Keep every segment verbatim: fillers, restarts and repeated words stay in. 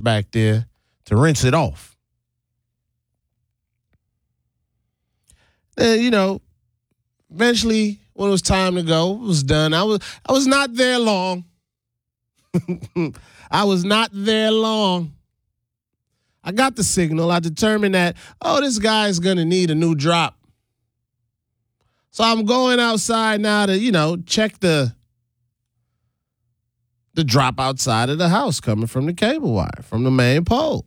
back there to rinse it off. And, you know, eventually when it was time to go, it was done. I was I was not there long. I was not there long. I got the signal. I determined that, oh, this guy is going to need a new drop. So I'm going outside now to, you know, check the the drop outside of the house coming from the cable wire, from the main pole.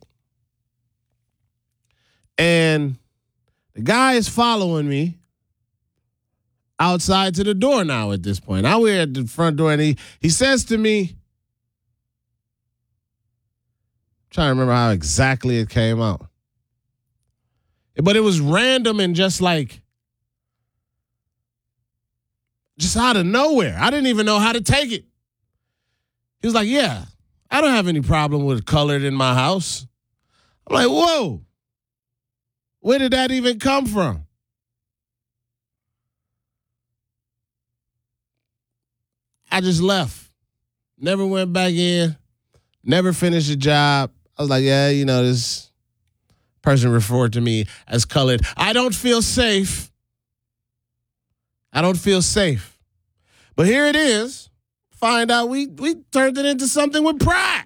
And the guy is following me outside to the door now at this point. Now we're at the front door, and he, he says to me, I'm trying to remember how exactly it came out. But it was random and just like, just out of nowhere. I didn't even know how to take it. He was like, yeah, I don't have any problem with colored in my house. I'm like, whoa. Where did that even come from? I just left. Never went back in. Never finished the job. I was like, yeah, you know, this person referred to me as colored. I don't feel safe. I don't feel safe. But here it is. Find out we we turned it into something with pride.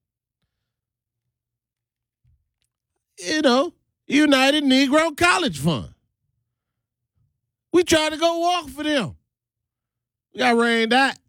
You know, United Negro College Fund. We tried to go walk for them. We got rained at.